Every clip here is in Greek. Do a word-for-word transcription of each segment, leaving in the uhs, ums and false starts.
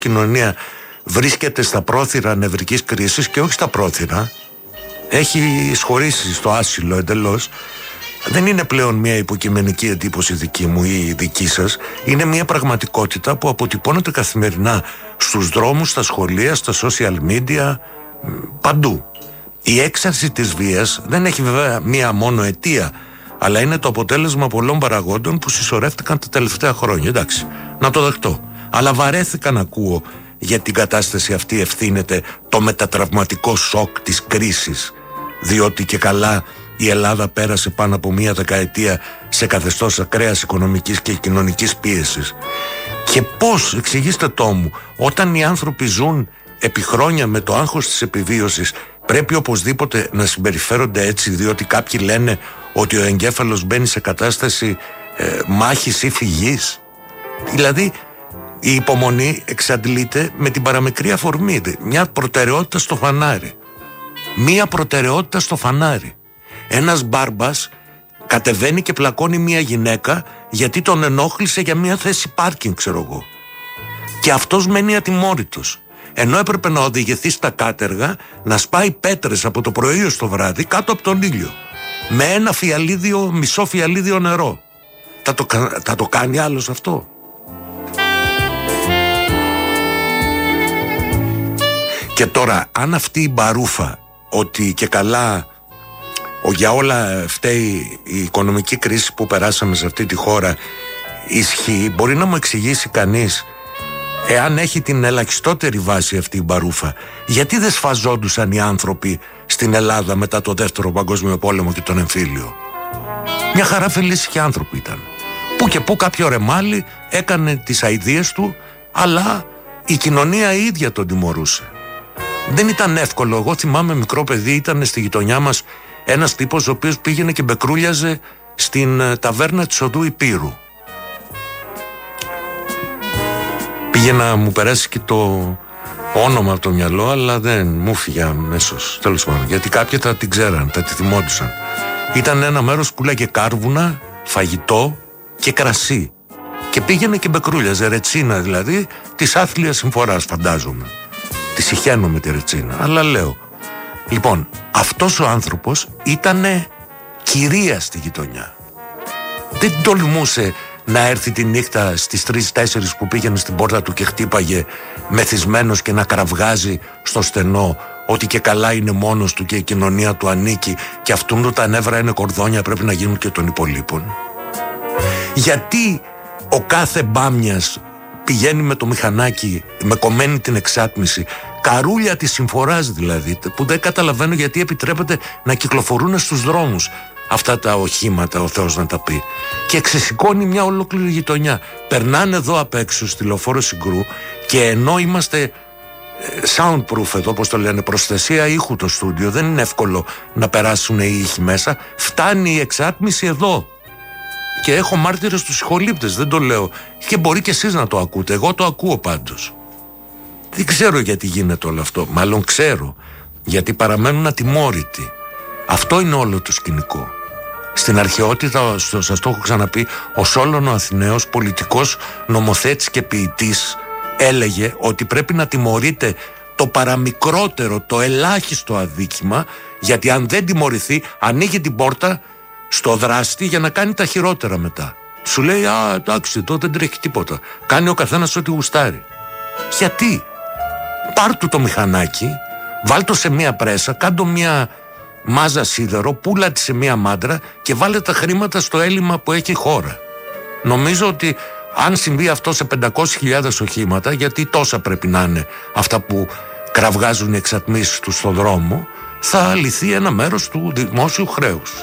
κοινωνία βρίσκεται στα πρόθυρα νευρικής κρίσης και όχι στα πρόθυρα, έχει σχωρίσει στο άσυλο εντελώς, δεν είναι πλέον μια υποκειμενική εντύπωση δική μου ή δική σας. Είναι μια πραγματικότητα που αποτυπώνεται καθημερινά στους δρόμους, στα σχολεία, στα social media, παντού. Η έξαρση της βίας δεν έχει βέβαια μία μόνο αιτία, αλλά είναι το αποτέλεσμα πολλών παραγόντων που συσσωρεύτηκαν τα τελευταία χρόνια. Εντάξει, να το δεχτώ. Αλλά βαρέθηκα να ακούω για την κατάσταση αυτή ευθύνεται το μετατραυματικό σοκ της κρίσης, διότι και καλά η Ελλάδα πέρασε πάνω από μία δεκαετία σε καθεστώς ακραίας οικονομικής και κοινωνικής πίεσης. Και πώς, εξηγήστε το μου, όταν οι άνθρωποι ζουν επί χρόνια με το άγχος της επιβίωσης, πρέπει οπωσδήποτε να συμπεριφέρονται έτσι, διότι κάποιοι λένε ότι ο εγκέφαλος μπαίνει σε κατάσταση ε, μάχης ή φυγής? Δηλαδή η υπομονή εξαντλείται με την παραμικρή αφορμή, μια προτεραιότητα στο φανάρι. Μια προτεραιότητα στο φανάρι. Ένας μπάρμπας κατεβαίνει και πλακώνει μια γυναίκα γιατί τον ενόχλησε για μια θέση πάρκινγκ, ξέρω εγώ. Και αυτός μένει ατιμόρυτος. Ενώ έπρεπε να οδηγηθεί στα κάτεργα, να σπάει πέτρες από το πρωί ως το βράδυ κάτω από τον ήλιο. Με ένα φιαλίδιο, μισό φιαλίδιο νερό. Θα το, θα το κάνει άλλος αυτό? Και τώρα, αν αυτή η μπαρούφα ότι και καλά ο, για όλα φταίει η οικονομική κρίση που περάσαμε σε αυτή τη χώρα ισχύει, μπορεί να μου εξηγήσει κανείς, εάν έχει την ελαχιστότερη βάση αυτή η μπαρούφα, γιατί δεν σφαζόντουσαν οι άνθρωποι στην Ελλάδα μετά το δεύτερο παγκόσμιο πόλεμο και τον εμφύλιο? Μια χαρά φελίσσικοι άνθρωποι ήταν. Που και που κάποιο ρεμάλι έκανε τις αηδίες του, αλλά η κοινωνία η ίδια τον τιμωρούσε. Δεν ήταν εύκολο. Εγώ θυμάμαι μικρό παιδί, ήταν στη γειτονιά μας ένας τύπος ο οποίος πήγαινε και μπεκρούλιαζε στην ταβέρνα της οδού Υπήρου. Πήγε να μου περάσει και το όνομα από το μυαλό, αλλά δεν μου φύγε αμέσως. Τέλος πάντων, γιατί κάποιοι θα την ξέραν, θα τη θυμόντουσαν. Ήταν ένα μέρος που λέγε κάρβουνα, φαγητό και κρασί. Και πήγαινε και μπεκρούλιαζε, ρετσίνα δηλαδή, της άθλιας συμφοράς, φαντάζομαι. Τη συχαίνω με τη ρετσίνα, αλλά λέω. Λοιπόν, αυτός ο άνθρωπος ήτανε κυρία στη γειτονιά. Δεν τολμούσε να έρθει τη νύχτα στις τρεις τέσσερις που πήγαινε στην πόρτα του και χτύπαγε μεθυσμένος και να κραυγάζει στο στενό ότι και καλά είναι μόνος του και η κοινωνία του ανήκει και αυτούν του τα νεύρα είναι κορδόνια, πρέπει να γίνουν και των υπολείπων. Γιατί ο κάθε μπάμιας πηγαίνει με το μηχανάκι, με κομμένη την εξάτμιση, καρούλια της συμφοράς δηλαδή, που δεν καταλαβαίνω γιατί επιτρέπεται να κυκλοφορούν στους δρόμους αυτά τα οχήματα, ο Θεός να τα πει, και ξεσηκώνει μια ολόκληρη γειτονιά. Περνάνε εδώ απ' έξω στη Λεωφόρο Συγκρού και ενώ είμαστε soundproof εδώ, όπως το λένε, προστασία ήχου το στούντιο, δεν είναι εύκολο να περάσουν οι ήχοι μέσα, φτάνει η εξάτμιση εδώ. Και έχω μάρτυρες τους συγχολήπτες, δεν το λέω. Και μπορεί και εσείς να το ακούτε. Εγώ το ακούω πάντως. Δεν ξέρω γιατί γίνεται όλο αυτό. Μάλλον ξέρω. Γιατί παραμένουν ατιμόρυτοι. Αυτό είναι όλο το σκηνικό. Στην αρχαιότητα, σας το έχω ξαναπεί, ο Σόλων ο Αθηναίος, πολιτικός, νομοθέτης και ποιητής, έλεγε ότι πρέπει να τιμωρείται το παραμικρότερο, το ελάχιστο αδίκημα, γιατί αν δεν τιμωρηθεί, ανοίγει την πόρτα στο δράστη για να κάνει τα χειρότερα μετά. Σου λέει, α, εντάξει, εδώ δεν τρέχει τίποτα. Κάνει ο καθένας ό,τι γουστάρει. Γιατί? Πάρ' του το μηχανάκι, βάλ' το σε μία πρέσα, κάντο μία μάζα σίδερο, πούλα τη σε μία μάντρα και βάλε τα χρήματα στο έλλειμμα που έχει η χώρα. Νομίζω ότι αν συμβεί αυτό σε πεντακόσιες χιλιάδες οχήματα, γιατί τόσα πρέπει να είναι αυτά που κραυγάζουν οι εξατμίσεις του στον δρόμο, θα λυθεί ένα μέρος του δημόσιου χρέους.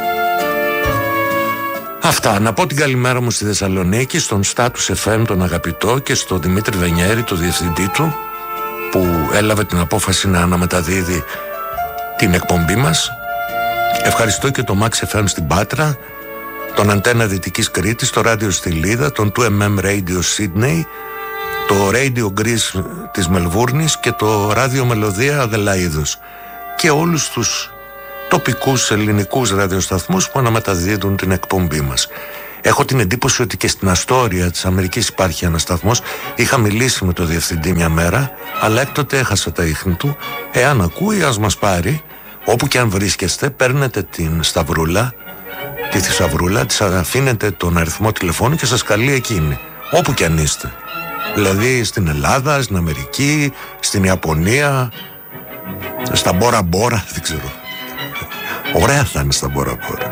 Αυτά. Να πω την καλημέρα μου στη Θεσσαλονίκη, στον Status εφ εμ τον αγαπητό και στον Δημήτρη Βενιέρη, το διευθυντή του, που έλαβε την απόφαση να αναμεταδίδει την εκπομπή μας. Ευχαριστώ και το Max εφ εμ στην Πάτρα, τον Αντένα Δυτικής Κρήτης, το ράδιο στη Λίδα, τον του εμ εμ Radio Sydney, το Radio Greece της Μελβούρνης και το ράδιο Μελωδία Αδελαΐδος και όλους τους τοπικούς ελληνικούς ραδιοσταθμούς που αναμεταδίδουν την εκπομπή μας. Έχω την εντύπωση ότι και στην Αστόρια της Αμερικής υπάρχει ένας σταθμός. Είχα μιλήσει με το διευθυντή μια μέρα, αλλά έκτοτε έχασα τα ίχνη του. Εάν ακούει, ας μας πάρει. Όπου και αν βρίσκεστε, παίρνετε την σταυρούλα, τη θησαυρούλα, της αφήνετε τον αριθμό τηλεφώνου και σας καλεί εκείνη. Όπου και αν είστε. Δηλαδή στην Ελλάδα, στην Αμερική, στην Ιαπωνία, στα Μπόρα Μπόρα, δεν ξέρω. Ωραία θα είναι στα Μπόρα Μπόρα.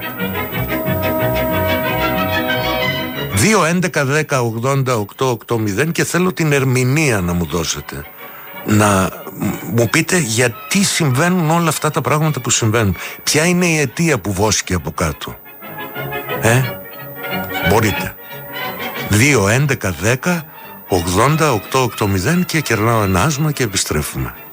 δύο έντεκα δέκα ογδόντα οκτώ ογδόντα και θέλω την ερμηνεία να μου δώσετε. Να μου πείτε γιατί συμβαίνουν όλα αυτά τα πράγματα που συμβαίνουν. Ποια είναι η αιτία που βόσκει από κάτω. Ε, μπορείτε. δύο έντεκα δέκα ογδόντα οκτώ ογδόντα και κερνάω ένα άσμα και επιστρέφουμε.